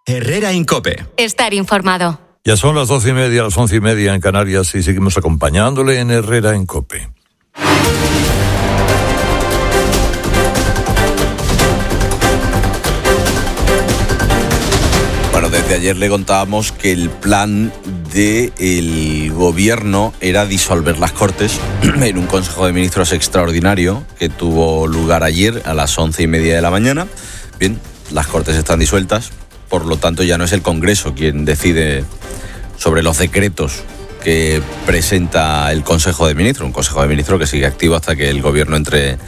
Herrera Incope. Estar informado. Ya son las 12:30, las 11:30 en Canarias y seguimos acompañándole en Herrera Incope. Bueno, desde ayer le contábamos que el plan del gobierno era disolver las Cortes en un Consejo de Ministros extraordinario que tuvo lugar ayer a las 11:30 de la mañana. Bien, las Cortes están disueltas, por lo tanto ya no es el Congreso quien decide sobre los decretos que presenta el Consejo de Ministros, un Consejo de Ministros que sigue activo hasta que el gobierno entre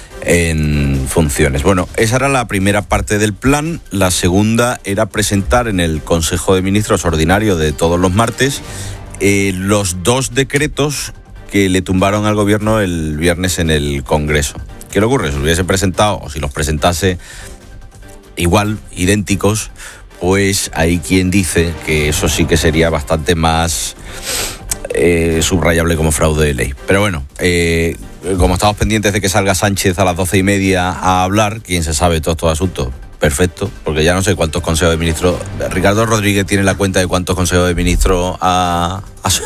en funciones. Bueno, esa era la primera parte del plan. La segunda era presentar en el Consejo de Ministros ordinario de todos los martes los dos decretos que le tumbaron al gobierno el viernes en el Congreso. ¿Qué le ocurre? Si los hubiese presentado o si los presentase igual, idénticos, pues hay quien dice que eso sí que sería bastante más subrayable como fraude de ley. Pero bueno, como estamos pendientes de que salga Sánchez a las 12:30 a hablar, ¿quién se sabe todos estos asuntos? Perfecto, porque ya no sé cuántos consejos de ministros. Ricardo Rodríguez tiene la cuenta de cuántos consejos de ministros ha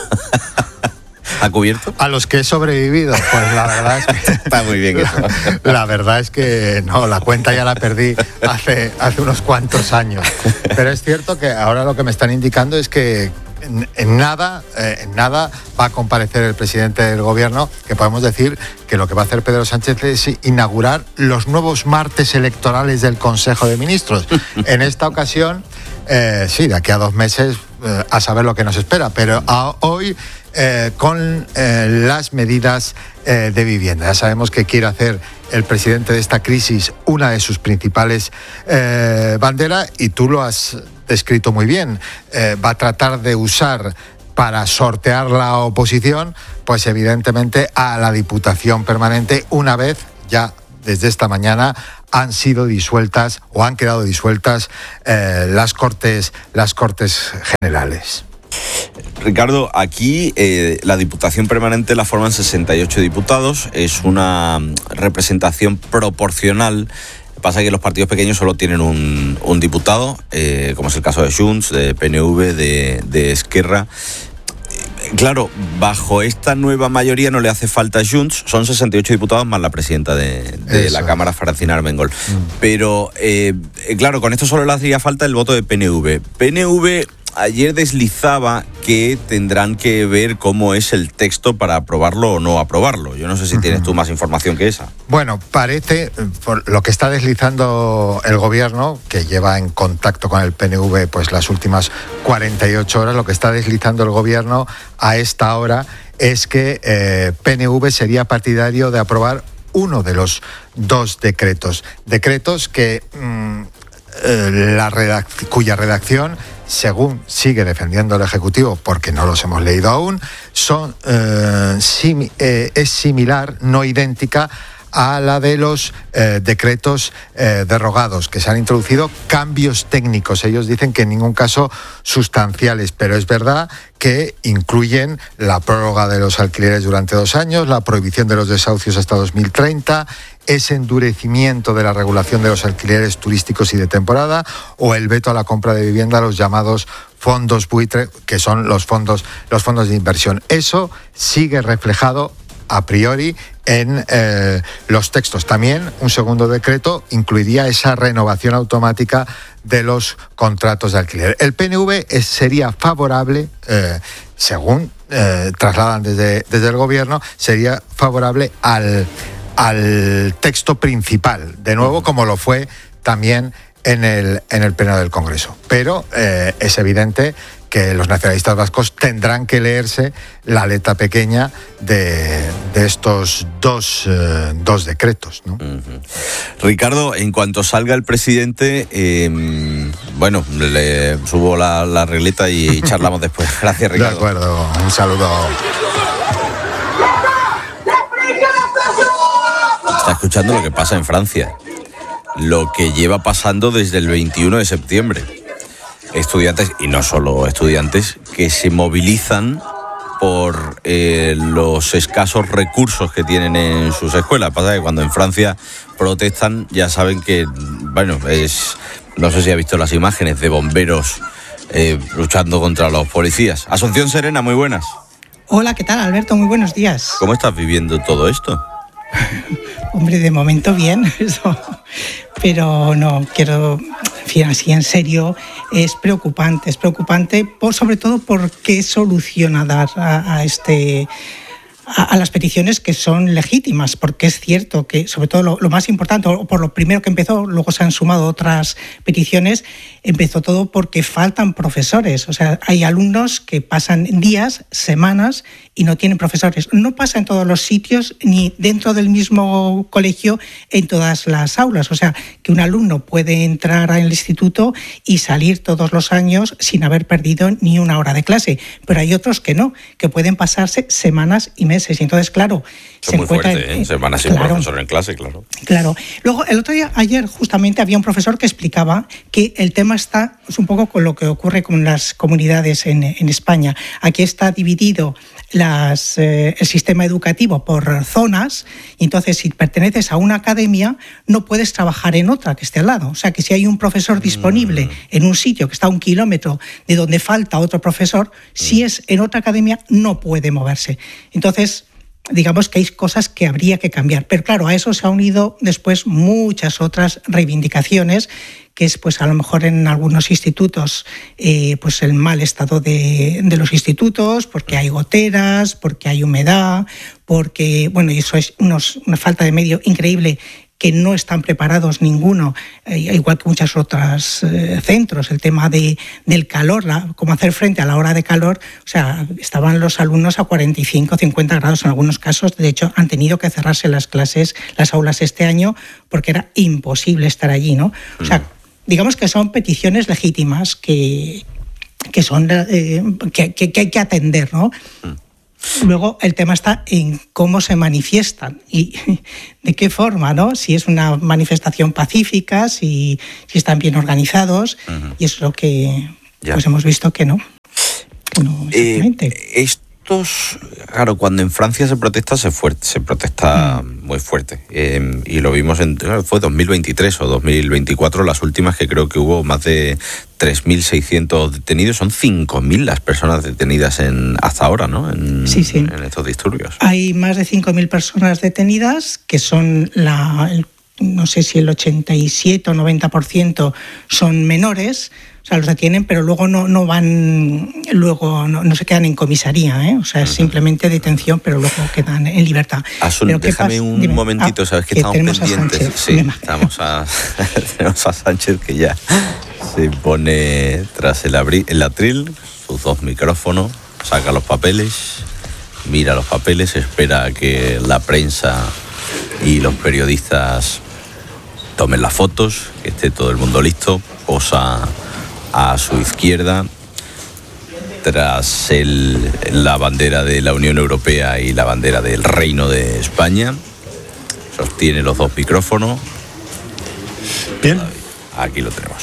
cubierto. A los que he sobrevivido, pues la verdad es que está muy bien eso. La verdad es que no, la cuenta ya la perdí hace unos cuantos años. Pero es cierto que ahora lo que me están indicando es que en nada va a comparecer el presidente del gobierno, que podemos decir que lo que va a hacer Pedro Sánchez es inaugurar los nuevos martes electorales del Consejo de Ministros. En esta ocasión, sí, de aquí a 2 meses a saber lo que nos espera, pero hoy con las medidas de vivienda. Ya sabemos que quiere hacer el presidente de esta crisis una de sus principales banderas, y tú lo has descrito muy bien. Va a tratar de usar para sortear la oposición, pues evidentemente a la Diputación Permanente, una vez ya desde esta mañana han sido disueltas o han quedado disueltas las Cortes Generales. Ricardo, aquí la Diputación Permanente la forman 68 diputados, es una representación proporcional. Pasa que los partidos pequeños solo tienen un diputado, como es el caso de Junts, de PNV, de Esquerra. Claro, bajo esta nueva mayoría no le hace falta Junts, son 68 diputados más la presidenta de la Cámara, Francina Armengol. Pero, claro, con esto solo le hacía falta el voto de PNV. PNV ayer deslizaba que tendrán que ver cómo es el texto para aprobarlo o no aprobarlo. Yo no sé si tienes tú más información que esa. Bueno, parece, por lo que está deslizando el gobierno, que lleva en contacto con el PNV pues las últimas 48 horas, lo que está deslizando el gobierno a esta hora es que PNV sería partidario de aprobar uno de los 2 decretos. Decretos que cuya redacción, según sigue defendiendo el Ejecutivo, porque no los hemos leído aún, es similar, no idéntica, a la de los decretos derogados, que se han introducido cambios técnicos. Ellos dicen que en ningún caso sustanciales, pero es verdad que incluyen la prórroga de los alquileres durante 2 años, la prohibición de los desahucios hasta 2030, ese endurecimiento de la regulación de los alquileres turísticos y de temporada, o el veto a la compra de vivienda, los llamados fondos buitre, que son los fondos de inversión. Eso sigue reflejado a priori en los textos. También un segundo decreto incluiría esa renovación automática de los contratos de alquiler. El PNV sería favorable, según trasladan desde el gobierno, sería favorable al texto principal, de nuevo como lo fue también en el Pleno del Congreso. Pero es evidente que los nacionalistas vascos tendrán que leerse la letra pequeña de estos dos decretos, ¿no? Ricardo, en cuanto salga el presidente, bueno, le subo la regleta y charlamos después. Gracias, Ricardo. De acuerdo, un saludo. Está escuchando lo que pasa en Francia, lo que lleva pasando desde el 21 de septiembre. Estudiantes, y no solo estudiantes, que se movilizan por los escasos recursos que tienen en sus escuelas. Pasa que cuando en Francia protestan ya saben que, bueno, es No sé si ha visto las imágenes de bomberos luchando contra los policías. Asunción Serena, muy buenas. Hola, ¿qué tal, Alberto? Muy buenos días. ¿Cómo estás viviendo todo esto? Hombre, de momento bien, pero no quiero, así en serio, es preocupante, sobre todo porque soluciona dar a las peticiones que son legítimas, porque es cierto que, sobre todo lo más importante, o por lo primero que empezó, luego se han sumado otras peticiones, empezó todo porque faltan profesores. O sea, hay alumnos que pasan días, semanas y no tienen profesores. No pasa en todos los sitios ni dentro del mismo colegio en todas las aulas. O sea, que un alumno puede entrar al instituto y salir todos los años sin haber perdido ni una hora de clase. Pero hay otros que no, que pueden pasarse semanas y meses. Y entonces, claro, eso se muy encuentra fuerte, semanas sin profesor en clase, claro. Claro. Luego, ayer justamente había un profesor que explicaba que el tema está un poco con lo que ocurre con las comunidades en España. Aquí está dividido el sistema educativo por zonas, y entonces si perteneces a una academia no puedes trabajar en otra que esté al lado. O sea, que si hay un profesor disponible en un sitio que está a 1 kilómetro de donde falta otro profesor, si es en otra academia no puede moverse. Entonces, digamos que hay cosas que habría que cambiar. Pero claro, a eso se han unido después muchas otras reivindicaciones, que es pues a lo mejor en algunos institutos pues el mal estado de los institutos, porque hay goteras, porque hay humedad, porque, bueno, y eso es una falta de medio increíble, que no están preparados ninguno, igual que muchos otros centros, el tema del calor, cómo hacer frente a la hora de calor. O sea, estaban los alumnos a 45, 50 grados en algunos casos. De hecho, han tenido que cerrarse las aulas este año porque era imposible estar allí, ¿no? O sea, digamos que son peticiones legítimas que hay que atender, ¿no? Luego el tema está en cómo se manifiestan y de qué forma, ¿no? Si es una manifestación pacífica, si están bien organizados, y es lo que pues hemos visto que no. Exactamente. Claro, cuando en Francia se protesta, se protesta muy fuerte. Y lo vimos fue 2023 o 2024, las últimas, que creo que hubo más de 3.600 detenidos. Son 5.000 las personas detenidas hasta ahora, ¿no? Sí. En estos disturbios. Hay más de 5.000 personas detenidas, que son no sé si el 87 o 90% son menores. O sea, los detienen, pero luego no van, no se quedan en comisaría, ¿eh? O sea, es simplemente detención, pero luego quedan en libertad. Déjame un momentito, sabes que estamos pendientes. Tenemos a Sánchez, que ya se pone tras el atril, sus 2 micrófonos, saca los papeles, mira los papeles, espera a que la prensa y los periodistas tomen las fotos, que esté todo el mundo listo, posa a su izquierda, tras la bandera de la Unión Europea y la bandera del Reino de España. Sostiene los 2 micrófonos. Bien. Aquí lo tenemos.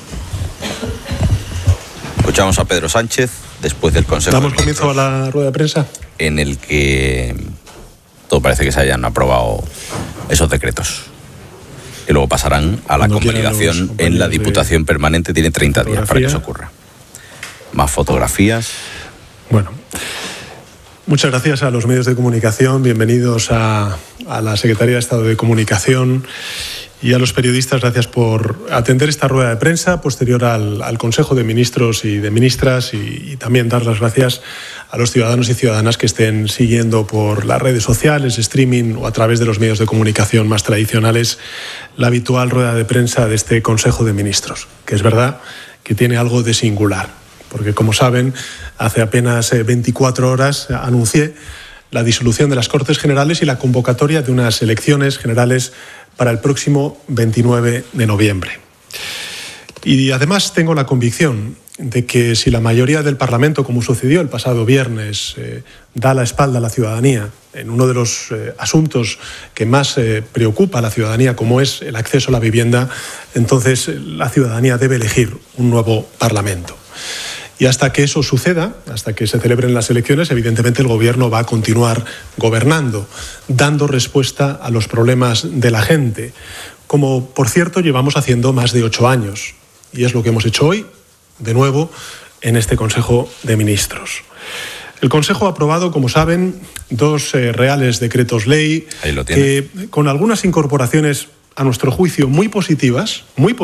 Escuchamos a Pedro Sánchez después del Consejo. ¿Damos comienzo a la rueda de prensa? En el que todo parece que se hayan aprobado esos decretos, que luego pasarán a la convalidación en la Diputación Permanente. Tiene 30 días para que eso ocurra. Más fotografías. Bueno, muchas gracias a los medios de comunicación. Bienvenidos a la Secretaría de Estado de Comunicación y a los periodistas. Gracias por atender esta rueda de prensa posterior al Consejo de Ministros y de Ministras, y también dar las gracias a los ciudadanos y ciudadanas que estén siguiendo por las redes sociales, streaming o a través de los medios de comunicación más tradicionales la habitual rueda de prensa de este Consejo de Ministros, que es verdad que tiene algo de singular, porque, como saben, hace apenas 24 horas anuncié la disolución de las Cortes Generales y la convocatoria de unas elecciones generales para el próximo 29 de noviembre. Y además tengo la convicción de que si la mayoría del Parlamento, como sucedió el pasado viernes, da la espalda a la ciudadanía en uno de los asuntos que más preocupa a la ciudadanía, como es el acceso a la vivienda, entonces la ciudadanía debe elegir un nuevo Parlamento. Y hasta que eso suceda, hasta que se celebren las elecciones, evidentemente el Gobierno va a continuar gobernando, dando respuesta a los problemas de la gente, como por cierto llevamos haciendo más de 8 años. Y es lo que hemos hecho hoy, de nuevo, en este Consejo de Ministros. El Consejo ha aprobado, como saben, 2 reales decretos ley que, con algunas incorporaciones a nuestro juicio muy positivas,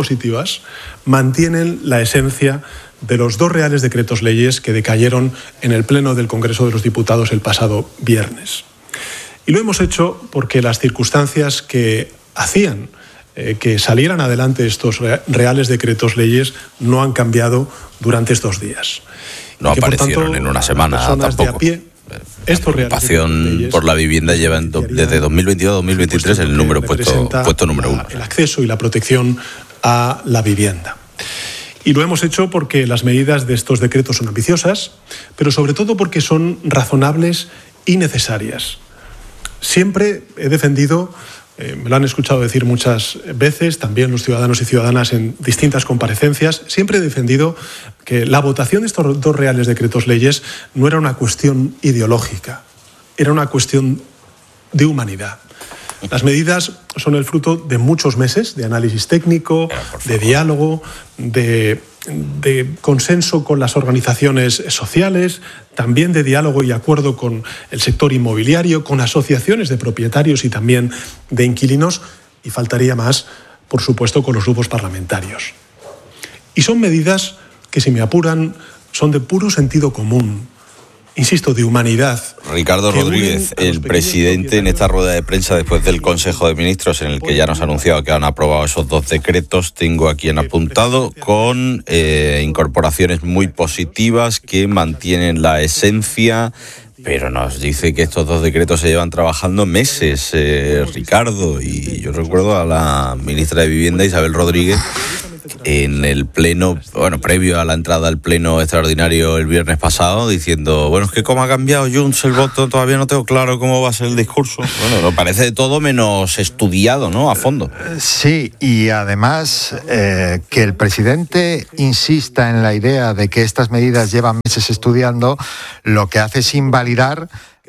mantienen la esencia de los 2 reales decretos leyes que decayeron en el Pleno del Congreso de los Diputados el pasado viernes. Y lo hemos hecho porque las circunstancias que hacían que salieran adelante estos reales decretos leyes no han cambiado durante estos días. No aparecieron en una semana tampoco. La preocupación por la vivienda lleva desde 2022 a 2023 el número puesto número 1. El acceso y la protección a la vivienda. Y lo hemos hecho porque las medidas de estos decretos son ambiciosas, pero sobre todo porque son razonables y necesarias. Siempre he defendido, me lo han escuchado decir muchas veces, también los ciudadanos y ciudadanas en distintas comparecencias, siempre he defendido que la votación de estos 2 reales decretos leyes no era una cuestión ideológica, era una cuestión de humanidad. Las medidas son el fruto de muchos meses de análisis técnico, de diálogo, de consenso con las organizaciones sociales, también de diálogo y acuerdo con el sector inmobiliario, con asociaciones de propietarios y también de inquilinos, y faltaría más, por supuesto, con los grupos parlamentarios. Y son medidas que, si me apuran, son de puro sentido común, insisto, de humanidad. Ricardo Rodríguez, el presidente, en esta rueda de prensa después del Consejo de Ministros, en el que ya nos ha anunciado que han aprobado esos 2 decretos, tengo aquí en apuntado, con incorporaciones muy positivas que mantienen la esencia, pero nos dice que estos 2 decretos se llevan trabajando meses, Ricardo, y yo recuerdo a la ministra de Vivienda, Isabel Rodríguez, en el pleno, previo a la entrada al pleno extraordinario el viernes pasado, diciendo, es que como ha cambiado Junts el voto, todavía no tengo claro cómo va a ser el discurso. Lo parece de todo menos estudiado, ¿no?, a fondo. Sí, y además que el presidente insista en la idea de que estas medidas llevan meses estudiando, lo que hace es invalidar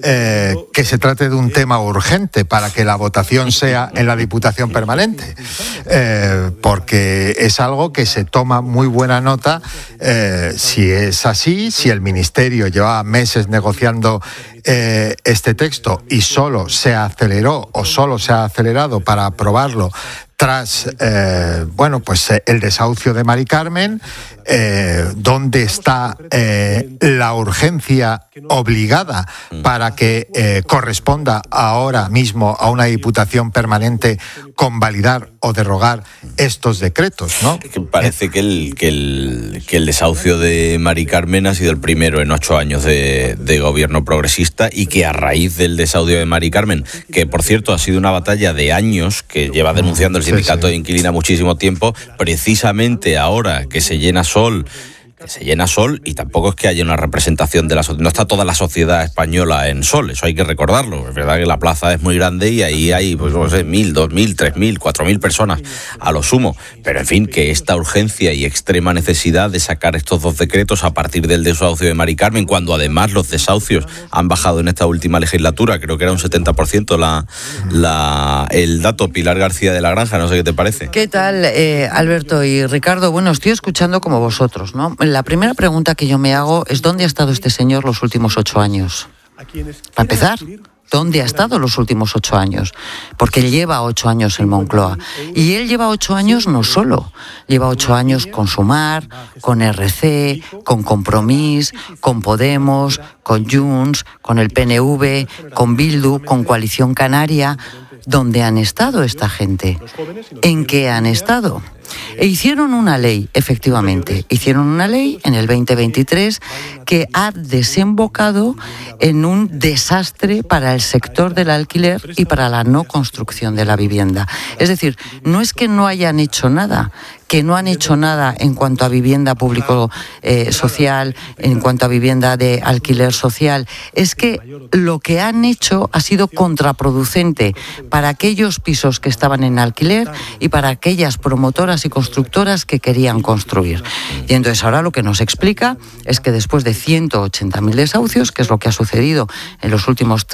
que se trate de un tema urgente para que la votación sea en la Diputación Permanente, porque es algo que se toma muy buena nota. Si es así, si el Ministerio lleva meses negociando este texto y solo se aceleró o solo se ha acelerado para aprobarlo tras el desahucio de Mari Carmen, ¿dónde está la urgencia obligada para que corresponda ahora mismo a una Diputación Permanente convalidar o derogar estos decretos, ¿no? Parece que el desahucio de Mari Carmen ha sido el primero en 8 años de gobierno progresista, y que a raíz del desahucio de Mari Carmen, que por cierto ha sido una batalla de años que lleva denunciando el sindicato de Inquilina muchísimo tiempo, precisamente ahora que se llena Sol, y tampoco es que haya una representación de no está toda la sociedad española en Sol, eso hay que recordarlo. Es verdad que la plaza es muy grande y ahí hay, 1.000, 2.000, 3.000, 4.000 personas a lo sumo, pero en fin, que esta urgencia y extrema necesidad de sacar estos 2 decretos a partir del desahucio de Mari Carmen, cuando además los desahucios han bajado en esta última legislatura, creo que era un 70% el dato. Pilar García de la Granja, no sé qué te parece. ¿Qué tal, Alberto y Ricardo? Bueno, estoy escuchando como vosotros, ¿no? La primera pregunta que yo me hago es ¿dónde ha estado este señor los últimos 8 años? Para empezar, ¿dónde ha estado los últimos 8 años? Porque él lleva 8 años en Moncloa. Y él lleva 8 años no solo. Lleva 8 años con Sumar, con RC, con Compromís, con Podemos, con Junts, con el PNV, con Bildu, con Coalición Canaria. ¿Dónde han estado esta gente? ¿En qué han estado? E hicieron una ley, efectivamente, hicieron una ley en el 2023 que ha desembocado en un desastre para el sector del alquiler y para la no construcción de la vivienda. Es decir, no es que no hayan hecho nada, que no han hecho nada en cuanto a vivienda público social, en cuanto a vivienda de alquiler social, es que lo que han hecho ha sido contraproducente para aquellos pisos que estaban en alquiler y para aquellas promotoras y constructoras que querían construir. Y entonces ahora lo que nos explica es que después de 180.000 desahucios, que es lo que ha sucedido en los últimos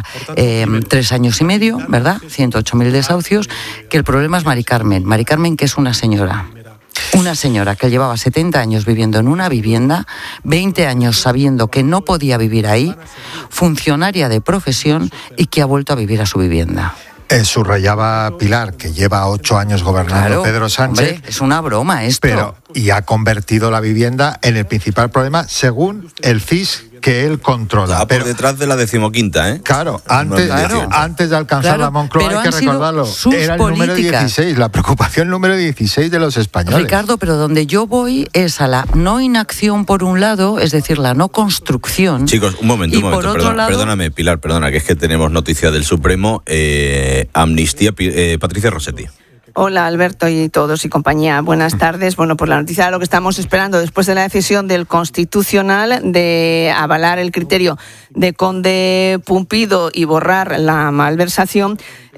3 años y medio, ¿verdad? 108.000 desahucios, que el problema es Mari Carmen. Mari Carmen, que es una señora que llevaba 70 años viviendo en una vivienda, 20 años sabiendo que no podía vivir ahí, funcionaria de profesión y que ha vuelto a vivir a su vivienda. Subrayaba Pilar, que lleva 8 años gobernando Pedro Sánchez. Hombre, es una broma esto. Y ha convertido la vivienda en el principal problema, según el CIS que él controla. Por detrás de la 15ª, ¿eh? Claro, antes de alcanzar la Moncloa, hay que recordarlo, era el número 16, la preocupación número 16 de los españoles. Ricardo, pero donde yo voy es a la no inacción por un lado, es decir, la no construcción. Chicos, un momento, perdóname, Pilar, que es que tenemos noticia del Supremo, amnistía, Patricia Rossetti. Hola Alberto y todos y compañía, buenas tardes. Bueno, pues la noticia de lo que estamos esperando después de la decisión del Constitucional de avalar el criterio de Conde Pumpido y borrar la malversación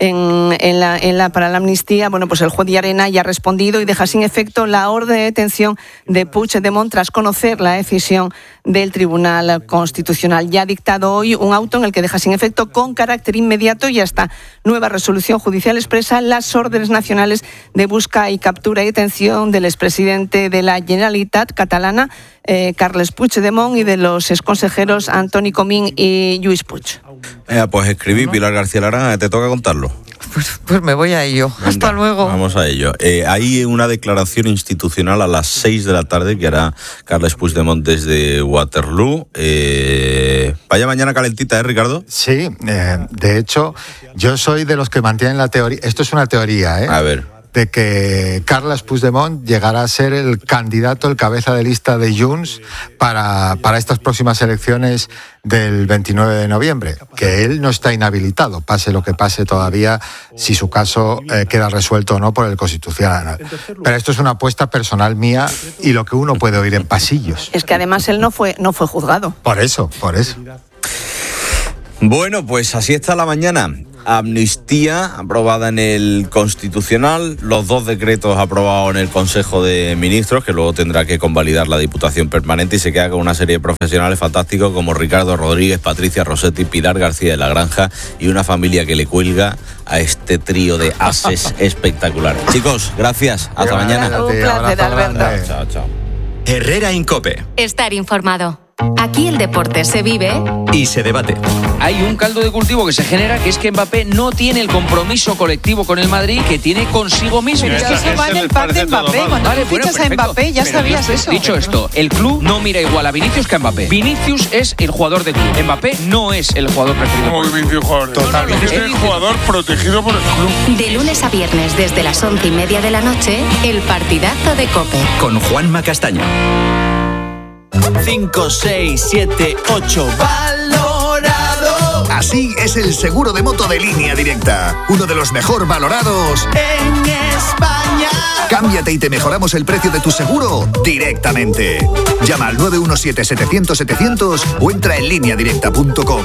para la amnistía. Bueno, pues el juez Llarena ya ha respondido y deja sin efecto la orden de detención de Puigdemont tras conocer la decisión del Tribunal Constitucional. Ya ha dictado hoy un auto en el que deja sin efecto con carácter inmediato y hasta nueva resolución judicial expresa las órdenes nacionales de busca y captura y detención del expresidente de la Generalitat catalana, Carles Puigdemont, y de los exconsejeros Antoni Comín y Lluís Puig. Pues escribí, Pilar García Lara, te toca contarlo. Pues me voy a ello. Hasta luego. Vamos a ello. Hay una declaración institucional a las 6 de la tarde que hará Carles Puigdemont desde Waterloo. Vaya mañana calentita, Ricardo? Sí, de hecho, yo soy de los que mantienen la teoría. Esto es una teoría, A ver. De que Carles Puigdemont llegará a ser el candidato, el cabeza de lista de Junts para estas próximas elecciones del 29 de noviembre, que él no está inhabilitado, pase lo que pase todavía, si su caso queda resuelto o no por el Constitucional. Pero esto es una apuesta personal mía y lo que uno puede oír en pasillos. Es que además él no fue juzgado. Por eso. Bueno, pues así está la mañana. Amnistía aprobada en el Constitucional, los 2 decretos aprobados en el Consejo de Ministros, que luego tendrá que convalidar la Diputación Permanente, y se queda con una serie de profesionales fantásticos como Ricardo Rodríguez, Patricia Rossetti, Pilar García de la Granja y una familia que le cuelga a este trío de ases espectacular. Chicos, gracias. Hasta mañana. Un placer, Alberto. Chao. Herrera Incope. Estar informado. Aquí el deporte se vive y se debate. Hay un caldo de cultivo que se genera, que es que Mbappé no tiene el compromiso colectivo con el Madrid que tiene consigo mismo. Pero eso va en el pack de Mbappé. Cuando tú fichas a Mbappé ya sabías eso. Dicho esto, el club no mira igual a Vinicius que a Mbappé. Vinicius es el jugador del club. Mbappé no es el jugador preferido. Muy Vinicius jugador. Totalmente. Es el jugador protegido por el club. de lunes a viernes desde las 11:30 de la noche, el partidazo de COPE. Con Juanma Castaño. 5, 6, 7, 8. ¡Valorado! Así es el seguro de moto de Línea Directa. Uno de los mejor valorados en España. Cámbiate y te mejoramos el precio de tu seguro directamente. Llama al 917-700-700 o entra en lineadirecta.com.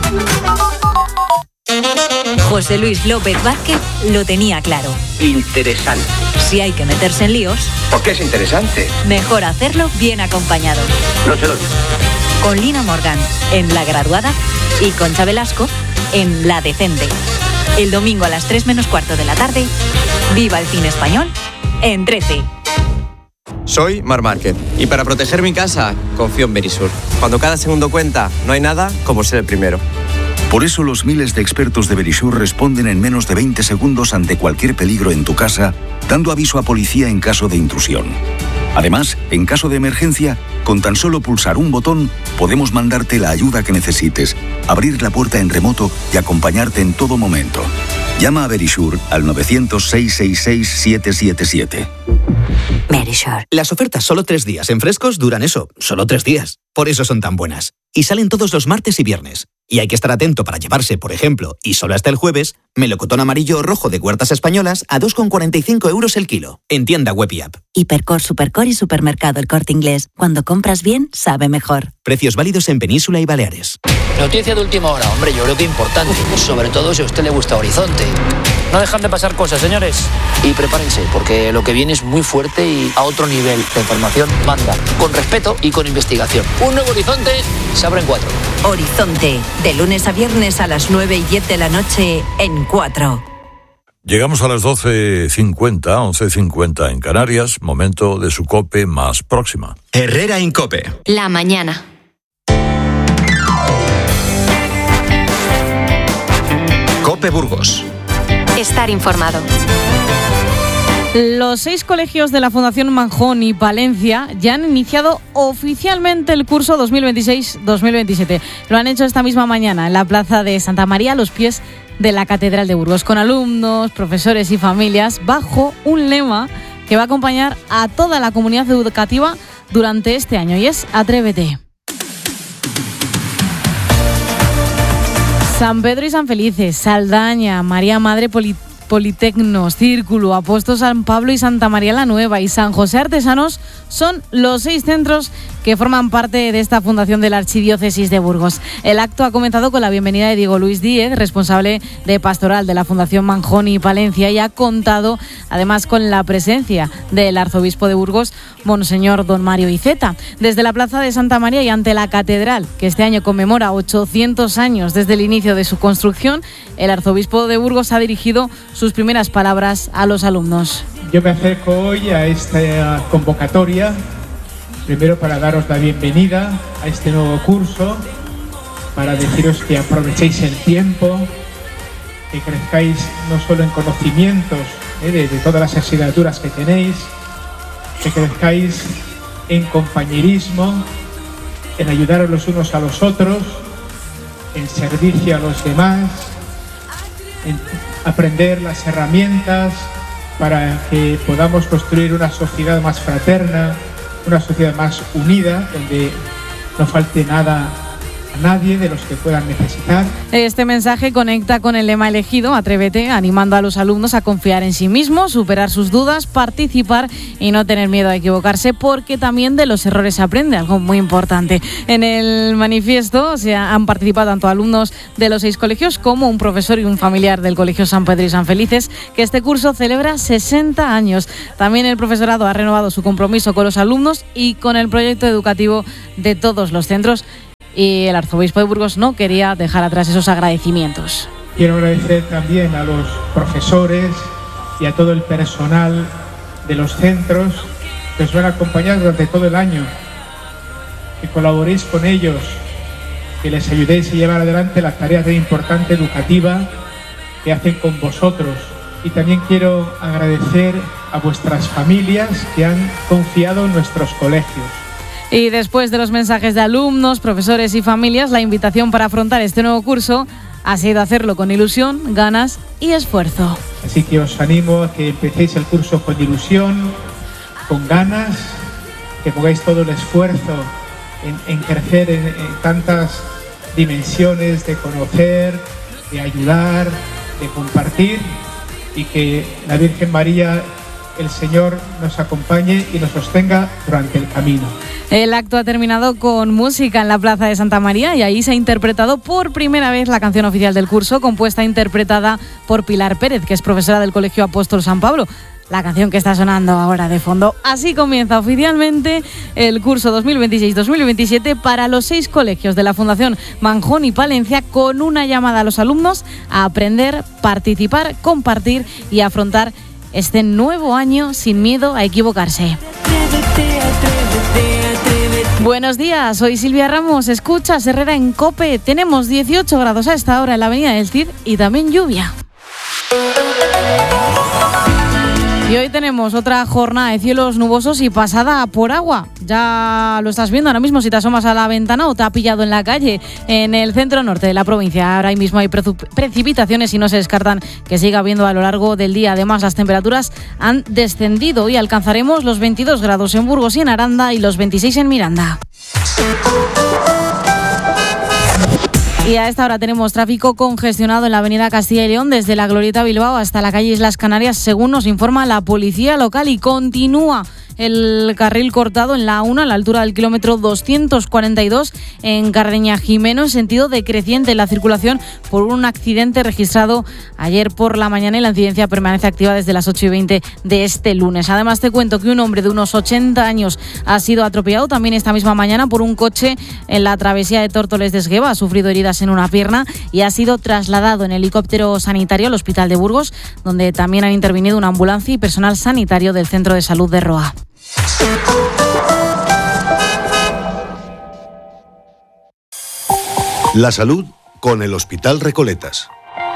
José Luis López Vázquez lo tenía claro. Interesante. Si hay que meterse en líos... ¿Por qué es interesante? Mejor hacerlo bien acompañado. No se lo digo. Con Lina Morgan, en La Graduada, y Concha Velasco, en La Decente. El domingo a las 3:15 de la tarde, viva el cine español en 13. Soy Mar Márquez y para proteger mi casa confío en Verisur. Cuando cada segundo cuenta, no hay nada como ser el primero. Por eso los miles de expertos de Verisur responden en menos de 20 segundos ante cualquier peligro en tu casa, dando aviso a policía en caso de intrusión. Además, en caso de emergencia, con tan solo pulsar un botón, podemos mandarte la ayuda que necesites, abrir la puerta en remoto y acompañarte en todo momento. Llama a Verisur al 900-666-777. Verisur. Las ofertas solo 3 días en Frescos duran eso, solo 3 días. Por eso son tan buenas. Y salen todos los martes y viernes. Y hay que estar atento para llevarse, por ejemplo, y solo hasta el jueves, melocotón amarillo o rojo de Huertas Españolas a 2,45 € el kilo. En tienda web y app. Hipercor, Supercor y Supermercado El Corte Inglés. Cuando compras bien, sabe mejor. Precios válidos en Península y Baleares. Noticia de última hora, hombre, yo creo que importante. Sobre todo si a usted le gusta Horizonte. No dejan de pasar cosas, señores. Y prepárense, porque lo que viene es muy fuerte y a otro nivel. La información manda, con respeto y con investigación. Un nuevo Horizonte se abre en 4. Horizonte, de lunes a viernes a las 9:10 de la noche en 4. Llegamos a las 12:50, 11:50 en Canarias, momento de su COPE más próxima. Herrera en COPE. La mañana. COPE Burgos. Estar informado. Los 6 colegios de la Fundación Manjón y Palencia ya han iniciado oficialmente el curso 2026-2027. Lo han hecho esta misma mañana en la plaza de Santa María, a los pies de la Catedral de Burgos, con alumnos, profesores y familias, bajo un lema que va a acompañar a toda la comunidad educativa durante este año, y es Atrévete. San Pedro y San Felices, Saldaña, María Madre Politecnos, Círculo, Apóstol San Pablo y Santa María la Nueva y San José Artesanos son los 6 centros que forman parte de esta fundación de la Archidiócesis de Burgos. El acto ha comenzado con la bienvenida de Diego Luis Díez, responsable de pastoral de la Fundación Manjón y Palencia, y ha contado además con la presencia del arzobispo de Burgos, Monseñor Don Mario Iceta. Desde la plaza de Santa María y ante la catedral, que este año conmemora 800 años desde el inicio de su construcción, el arzobispo de Burgos ha dirigido sus primeras palabras a los alumnos. Yo me acerco hoy a esta convocatoria, primero para daros la bienvenida a este nuevo curso, para deciros que aprovechéis el tiempo, que crezcáis no solo en conocimientos de todas las asignaturas que tenéis, que crezcáis en compañerismo, en ayudaros los unos a los otros, en servicio a los demás, en aprender las herramientas para que podamos construir una sociedad más fraterna, una sociedad más unida, donde no falte nada a nadie de los que puedan necesitar. Este mensaje conecta con el lema elegido, Atrévete, animando a los alumnos a confiar en sí mismos, superar sus dudas, participar y no tener miedo a equivocarse, porque también de los errores se aprende, algo muy importante. En el manifiesto han participado tanto alumnos de los 6 colegios como un profesor y un familiar del Colegio San Pedro y San Felices, que este curso celebra 60 años. También el profesorado ha renovado su compromiso con los alumnos y con el proyecto educativo de todos los centros, y el arzobispo de Burgos no quería dejar atrás esos agradecimientos. Quiero agradecer también a los profesores y a todo el personal de los centros que os van a acompañar durante todo el año, que colaboréis con ellos, que les ayudéis a llevar adelante la tarea tan importante educativa que hacen con vosotros. Y también quiero agradecer a vuestras familias que han confiado en nuestros colegios. Y después de los mensajes de alumnos, profesores y familias, la invitación para afrontar este nuevo curso ha sido hacerlo con ilusión, ganas y esfuerzo. Así que os animo a que empecéis el curso con ilusión, con ganas, que pongáis todo el esfuerzo en crecer en tantas dimensiones de conocer, de ayudar, de compartir, y que la Virgen María, el Señor, nos acompañe y nos sostenga durante el camino. El acto ha terminado con música en la plaza de Santa María, y ahí se ha interpretado por primera vez la canción oficial del curso, compuesta e interpretada por Pilar Pérez, que es profesora del Colegio Apóstol San Pablo. La canción que está sonando ahora de fondo. Así comienza oficialmente el curso 2026-2027 para los 6 colegios de la Fundación Manjón y Palencia, con una llamada a los alumnos a aprender, participar, compartir y afrontar este nuevo año sin miedo a equivocarse. Buenos días, soy Silvia Ramos, escuchas Herrera en COPE. Tenemos 18 grados a esta hora en la avenida del Cid y también lluvia. Y hoy tenemos otra jornada de cielos nubosos y pasada por agua. Ya lo estás viendo ahora mismo si te asomas a la ventana o te ha pillado en la calle. En el centro norte de la provincia ahora mismo hay precipitaciones y no se descartan que siga habiendo a lo largo del día. Además, las temperaturas han descendido y alcanzaremos los 22 grados en Burgos y en Aranda y los 26 en Miranda. Y a esta hora tenemos tráfico congestionado en la avenida Castilla y León desde la Glorieta Bilbao hasta la calle Islas Canarias, según nos informa la policía local, y continúa el carril cortado en la A1 a la altura del kilómetro 242 en Cardeña Jimeno, en sentido decreciente la circulación por un accidente registrado ayer por la mañana y la incidencia permanece activa desde las 8:20 de este lunes. Además, te cuento que un hombre de unos 80 años ha sido atropellado también esta misma mañana por un coche en la travesía de Tórtoles de Esgueva. Ha sufrido heridas en una pierna y ha sido trasladado en helicóptero sanitario al hospital de Burgos, donde también han intervenido una ambulancia y personal sanitario del Centro de Salud de Roa. La salud con el Hospital Recoletas.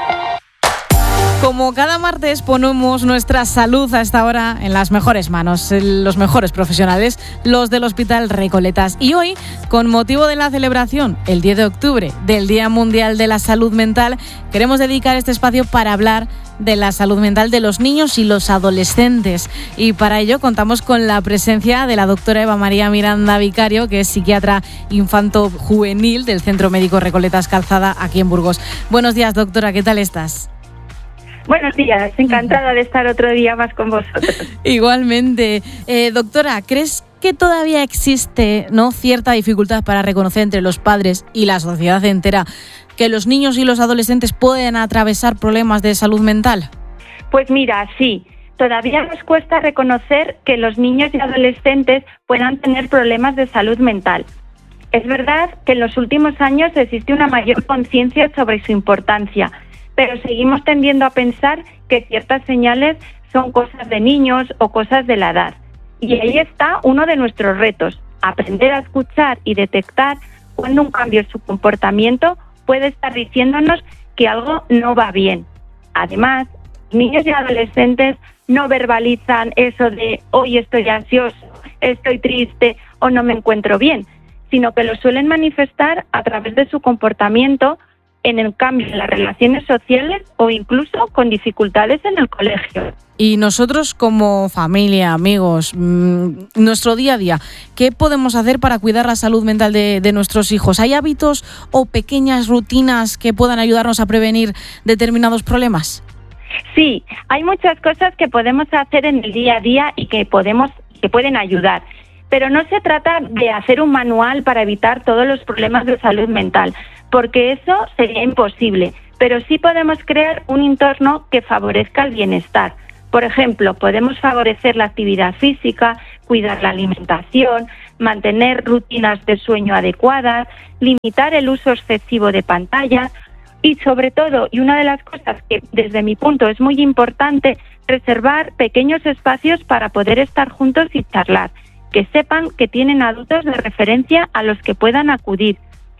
Como cada martes ponemos nuestra salud a esta hora en las mejores manos, los mejores profesionales, los del Hospital Recoletas. Y hoy, con motivo de la celebración, el 10 de octubre, del Día Mundial de la Salud Mental, queremos dedicar este espacio para hablar de la salud mental de los niños y los adolescentes. Y para ello contamos con la presencia de la doctora Eva María Miranda Vicario, que es psiquiatra infanto-juvenil del Centro Médico Recoletas Calzada, aquí en Burgos. Buenos días, doctora, ¿qué tal estás? Buenos días, encantada de estar otro día más con vosotros. Igualmente. Doctora, ¿crees que todavía existe, ¿no?, cierta dificultad para reconocer entre los padres y la sociedad entera que los niños y los adolescentes pueden atravesar problemas de salud mental? Pues mira, sí. Todavía nos cuesta reconocer que los niños y adolescentes puedan tener problemas de salud mental. Es verdad que en los últimos años existe una mayor conciencia sobre su importancia, pero seguimos tendiendo a pensar que ciertas señales son cosas de niños o cosas de la edad. Y ahí está uno de nuestros retos, aprender a escuchar y detectar cuando un cambio en su comportamiento puede estar diciéndonos que algo no va bien. Además, niños y adolescentes no verbalizan eso de hoy estoy ansioso, estoy triste o no me encuentro bien, sino que lo suelen manifestar a través de su comportamiento en el cambio en las relaciones sociales o incluso con dificultades en el colegio. Y nosotros como familia, amigos, nuestro día a día, ¿qué podemos hacer para cuidar la salud mental de nuestros hijos? ¿Hay hábitos o pequeñas rutinas que puedan ayudarnos a prevenir determinados problemas? Sí, hay muchas cosas que podemos hacer en el día a día y que pueden ayudar. Pero no se trata de hacer un manual para evitar todos los problemas de salud mental, porque eso sería imposible, pero sí podemos crear un entorno que favorezca el bienestar. Por ejemplo, podemos favorecer la actividad física, cuidar la alimentación, mantener rutinas de sueño adecuadas, limitar el uso excesivo de pantallas y, sobre todo, y una de las cosas que desde mi punto es muy importante, reservar pequeños espacios para poder estar juntos y charlar, que sepan que tienen adultos de referencia a los que puedan acudir.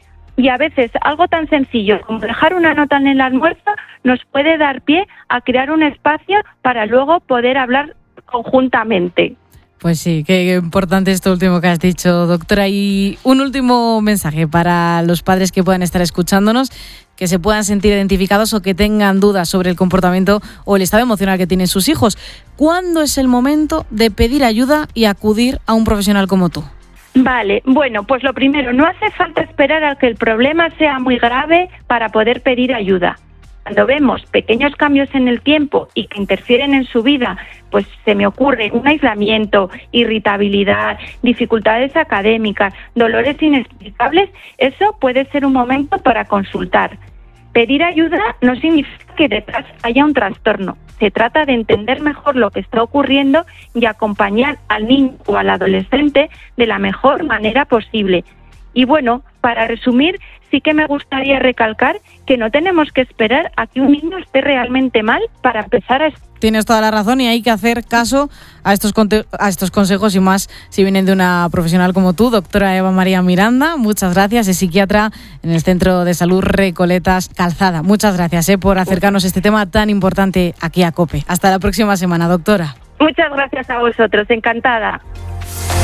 Y a veces algo tan sencillo como dejar una nota en el almuerzo nos puede dar pie a crear un espacio para luego poder hablar conjuntamente. Pues sí, qué importante esto último que has dicho, doctora. Y un último mensaje para los padres que puedan estar escuchándonos, que se puedan sentir identificados o que tengan dudas sobre el comportamiento o el estado emocional que tienen sus hijos. ¿Cuándo es el momento de pedir ayuda y acudir a un profesional como tú? Vale, bueno, pues lo primero, no hace falta esperar a que el problema sea muy grave para poder pedir ayuda. Cuando vemos pequeños cambios en el tiempo y que interfieren en su vida, pues se me ocurre un aislamiento, irritabilidad, dificultades académicas, dolores inexplicables, eso puede ser un momento para consultar. Pedir ayuda no significa que detrás haya un trastorno. Se trata de entender mejor lo que está ocurriendo y acompañar al niño o al adolescente de la mejor manera posible. Y bueno, para resumir, sí que me gustaría recalcar que no tenemos que esperar a que un niño esté realmente mal para empezar a... Tienes toda la razón y hay que hacer caso a estos consejos y más si vienen de una profesional como tú, doctora Eva María Miranda. Muchas gracias, es psiquiatra en el Centro de Salud Recoletas Calzada. Muchas gracias por acercarnos a este tema tan importante aquí a COPE. Hasta la próxima semana, doctora. Muchas gracias a vosotros, encantada.